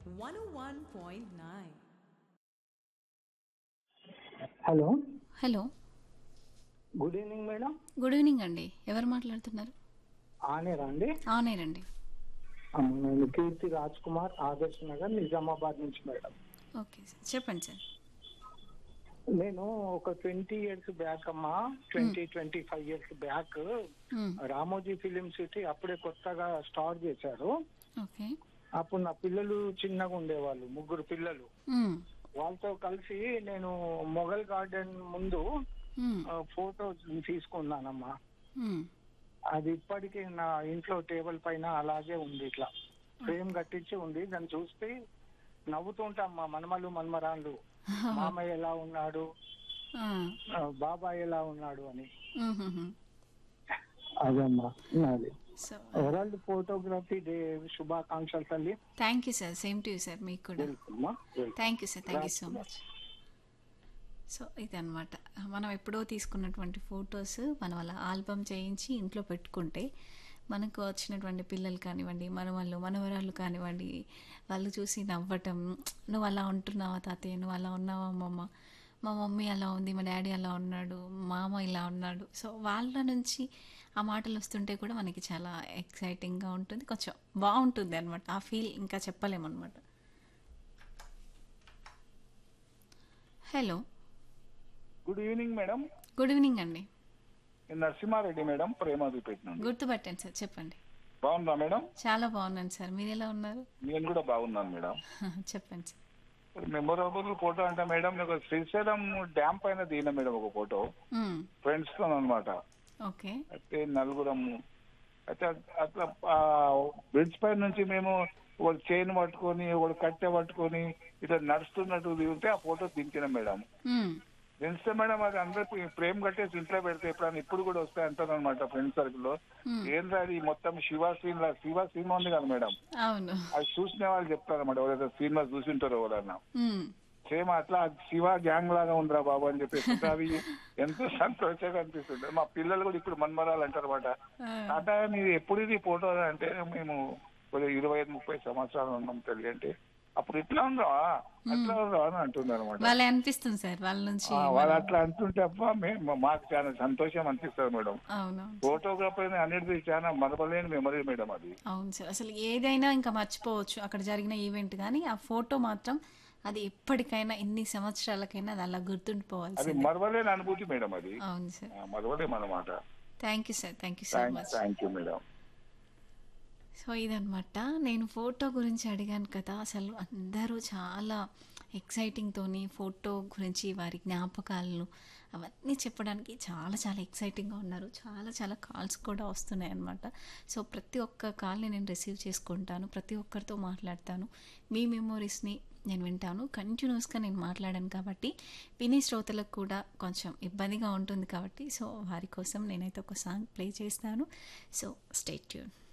101.9. Hello hello. Good evening madam. Good evening అండి. ఎవరు మాట్లాడుతున్నారు? ఆనేరా అండి? అవునేనండి. నేను కీర్తి రాజ్ కుమార్, ఆదర్శ్ నగర్, నిజామాబాద్ నుంచి మేడం. ఓకే సార్, చెప్పండి సార్. నేను ఒక 20 ఇయర్స్ బ్యాక్ అమ్మా, 25 ఇయర్స్ బ్యాక్ మ్మ్. రామోజీ ఫిలిం సిటీ అప్పుడే కొత్తగా స్టార్ట్ చేశారు. ఓకే. అప్పుడు నా పిల్లలు చిన్నగా ఉండేవాళ్ళు, 3 పిల్లలు. మ్మ్. వాళ్ళతో కలిసి నేను మొఘల్ గార్డెన్ ముందు మ్మ్. ఫోటో తీసుకున్నానమ్మా. మ్మ్. అది ఇప్పటికీ నా ఇంట్లో టేబుల్ పైన అలాగే ఉంది, ఇట్లా ఫ్రేమ్ కట్టించి ఉంది. దాన్ని చూస్తే నవ్వుతుంటాం, మా మనమలు మనమరాళ్ళు, మామయ్య ఎలా ఉన్నాడు, ఆ. బాబాయ్ ఎలా ఉన్నాడు అని. మ్మ్. అదమ్మా నాది. సో వరల్డ్ ఫోటోగ్రఫీ డే శుభాకాంక్షలు తల్లి. Thank you sir, same to you sir, మీకు కూడా. వెల్కమ్ అమ్మా, welcome. Thank you sir, thank you so much. So ఇదన్నమాట, మనం ఎప్పుడో తీసుకున్నటువంటి ఫొటోస్ మనం అలా ఆల్బమ్ చేయించి ఇంట్లో పెట్టుకుంటే మనకు వచ్చినటువంటి పిల్లలు కానివ్వండి, మనవాళ్ళు మనవరాళ్ళు కానివ్వండి, వాళ్ళు చూసి నవ్వటం, నువ్వు అలా ఉంటున్నావా తాతయ్య, నువ్వు అలా ఉన్నావా అమ్మమ్మ, మా మమ్మీ అలా ఉంది, మా డాడీ అలా ఉన్నాడు, మామ ఇలా ఉన్నాడు. సో వాళ్ళ నుంచి ఆ మాటలు వస్తుంటే కూడా మనకి చాలా ఎక్సైటింగ్గా ఉంటుంది, కొంచెం బాగుంటుంది అనమాట. ఆ ఫీల్ ఇంకా చెప్పలేమన్నమాట. Hello. Good evening madam. Good evening అండి. నేను నరసింహారెడ్డి మేడం, ప్రేమాదిపేట నుండి. గుర్తుపట్టాను సార్, చెప్పండి. బాగున్నా మేడం? చాలా బాగున్నాను సార్, మీరు ఎలా ఉన్నారు? నేను కూడా బాగున్నాను మేడం. చెప్పండి సార్. మెమొరబుల్ ఫోటో అంటే మేడం, నేను శ్రీశైలం డ్యామ్ పైన దిగిన మేడం ఒక ఫోటో, మ్మ్. ఫ్రెండ్స్ తో అనమాట. ఓకే. అయితే నలుగురము, అయితే అట్లా బ్రిడ్జ్ పై నుంచి మేము ఒక చైన్ పట్టుకొని ఒక కట్టె పట్టుకొని ఇట్లా నడుస్తున్నట్టు దిగితే ఆ ఫోటో దించిన మేడం. మ్మ్. తెలిస్తే మేడం అది అందరికి ప్రేమ్ కట్టేసి ఇంట్లో పెడితే ఎప్పుడన్నా ఇప్పుడు కూడా వస్తాయి అంటారు అనమాట ఫ్రెండ్ సర్కిల్ లో. మ్మ్. ఏంటో అది మొత్తం శివ సినిమా ఉంది కదా మేడం, అవును. అది చూసిన వాళ్ళు చెప్తారు అనమాట, ఎవరైతే సినిమా చూసింటారో ఎవరన్నా. మ్మ్. సేమ్ అట్లా అది శివ గ్యాంగ్ లాగా ఉందిరా బాబు అని చెప్పేసి అవి ఎంతో సంతోషంగా అనిపిస్తుంది. మా పిల్లలు కూడా ఇప్పుడు మన్మరాలు అంటారు అనమాట. ఆ. అంటే మీరు ఎప్పుడు ఇది ఫోటో అంటే మేము 25-30 సంవత్సరాలు ఉన్నాం తల్లి అంటే, అప్పుడు ఇట్లా ఉందా అట్లా ఉందా అని అంటున్నారు అనమాట. వాళ్ళే అనిపిస్తుంది సార్, వాళ్ళ నుంచి వాళ్ళు అట్లా అంటుంటే అబ్బా మాకు చాలా సంతోషం అనిపిస్తుంది మేడం. అవును. ఫోటోగ్రాఫర్ అనేది చాలా మరవలేని మెమరీ మేడం అది. అవును సార్, అసలు ఏదైనా ఇంకా మర్చిపోవచ్చు అక్కడ జరిగిన ఈవెంట్, కానీ ఆ ఫోటో మాత్రం అది ఎప్పటికైనా ఎన్ని సంవత్సరాలకైనా అది అలా అది గుర్తుండిపోవాల్సింది. మరవలేని అనుభూతి మేడం అది. అవును sir. మరవలేమన్నమాట. Thank you sir, thank you so much. Thank you madam. So ఇదనమాట, నేను ఫోటో గురించి అడిగాను కదా, అసలు అందరూ చాలా ఎక్సైటింగ్తోని ఫోటో గురించి వారి జ్ఞాపకాలను అవన్నీ చెప్పడానికి చాలా చాలా ఎక్సైటింగ్గా ఉన్నారు. చాలా చాలా కాల్స్ కూడా వస్తున్నాయి అన్నమాట. సో ప్రతి ఒక్క కాల్ని నేను రిసీవ్ చేసుకుంటాను, ప్రతి ఒక్కరితో మాట్లాడతాను, మీ మెమోరీస్ని నేను వింటాను. కంటిన్యూస్గా నేను మాట్లాడాను కాబట్టి వినే శ్రోతలకు కూడా కొంచెం ఇబ్బందిగా ఉంటుంది కాబట్టి, సో వారి కోసం నేనైతే ఒక సాంగ్ ప్లే చేస్తాను. So stay tune.